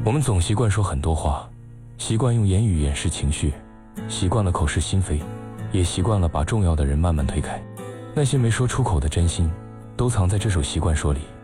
我们总习惯说很多话，习惯用言语掩饰情绪，习惯了口是心非，也习惯了把重要的人慢慢推开。那些没说出口的真心，都藏在这首习惯说里。